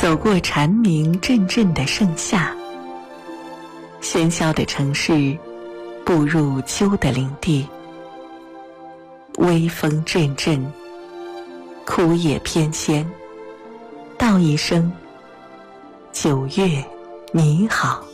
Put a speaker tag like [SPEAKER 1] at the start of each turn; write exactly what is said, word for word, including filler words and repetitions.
[SPEAKER 1] 走过蝉鸣阵阵的盛夏，喧嚣的城市步入秋的林地，微风阵阵，枯叶翩跹，道一声九月你好。